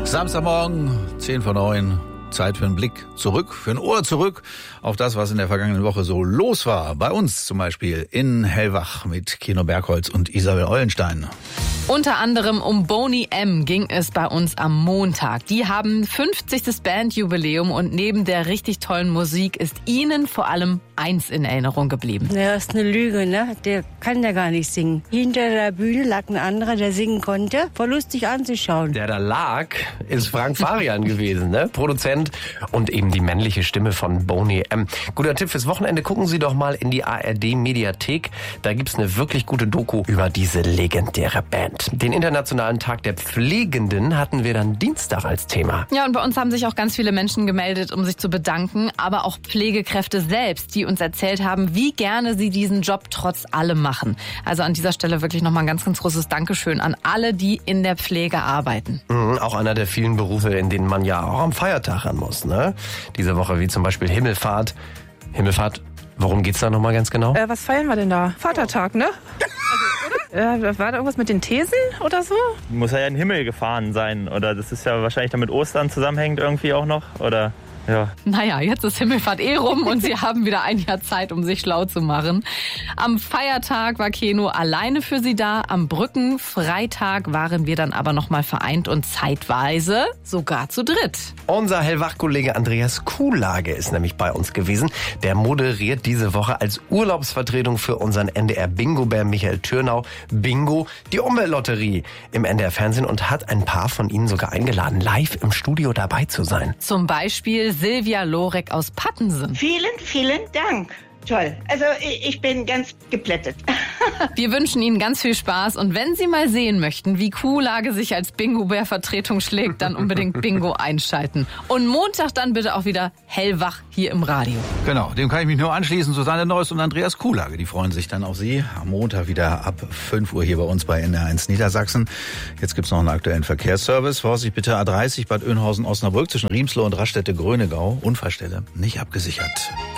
Samstagmorgen, 10:09, Zeit für einen Blick zurück, für ein Ohr zurück auf das, was in der vergangenen Woche so los war. Bei uns zum Beispiel in Hellwach mit Kino Bergholz und Isabel Eulenstein. Unter anderem um Boney M. ging es bei uns am Montag. Die haben 50. Bandjubiläum und neben der richtig tollen Musik ist ihnen vor allem eins in Erinnerung geblieben. Der ist eine Lüge, ne? Der kann ja gar nicht singen. Hinter der Bühne lag ein anderer, der singen konnte. War lustig anzuschauen. Der da lag, ist Frank Farian gewesen, ne? Produzent und eben die männliche Stimme von Boney M. Guter Tipp fürs Wochenende, gucken Sie doch mal in die ARD-Mediathek. Da gibt's eine wirklich gute Doku über diese legendäre Band. Den Internationalen Tag der Pflegenden hatten wir dann Dienstag als Thema. Ja, und bei uns haben sich auch ganz viele Menschen gemeldet, um sich zu bedanken, aber auch Pflegekräfte selbst, die uns erzählt haben, wie gerne sie diesen Job trotz allem machen. Also an dieser Stelle wirklich nochmal ein ganz, ganz großes Dankeschön an alle, die in der Pflege arbeiten. Auch einer der vielen Berufe, in denen man ja auch am Feiertag ran muss, ne? Diese Woche wie zum Beispiel Himmelfahrt. Worum geht's da nochmal ganz genau? Was feiern wir denn da? Vatertag, ne? War da irgendwas mit den Thesen oder so? Muss ja in den Himmel gefahren sein. Oder das ist ja wahrscheinlich damit Ostern zusammenhängend irgendwie auch noch. Oder ja. Naja, jetzt ist Himmelfahrt rum und sie haben wieder ein Jahr Zeit, um sich schlau zu machen. Am Feiertag war Keno alleine für sie da. Am Brückenfreitag waren wir dann aber nochmal vereint und zeitweise sogar zu dritt. Unser Hellwach-Kollege Andreas Kuhlage ist nämlich bei uns gewesen. Der moderiert diese Woche als Urlaubsvertretung für unseren NDR-Bingo-Bär Michael Türnau Bingo, die Umweltlotterie im NDR-Fernsehen und hat ein paar von ihnen sogar eingeladen, live im Studio dabei zu sein. Zum Beispiel Silvia Lorek aus Pattensen. Vielen, vielen Dank. Toll. Also ich bin ganz geplättet. Wir wünschen Ihnen ganz viel Spaß und wenn Sie mal sehen möchten, wie Kuhlage sich als Bingo-Bär-Vertretung schlägt, dann unbedingt Bingo einschalten. Und Montag dann bitte auch wieder hellwach hier im Radio. Genau, dem kann ich mich nur anschließen. Susanne Neuss und Andreas Kuhlage, die freuen sich dann auf Sie. Am Montag wieder ab 5 Uhr hier bei uns bei NDR1 Niedersachsen. Jetzt gibt's noch einen aktuellen Verkehrsservice. Vorsicht bitte A30 Bad Oeynhausen-Osnabrück zwischen Riemsloh und Raststätte-Grönegau. Unfallstelle nicht abgesichert.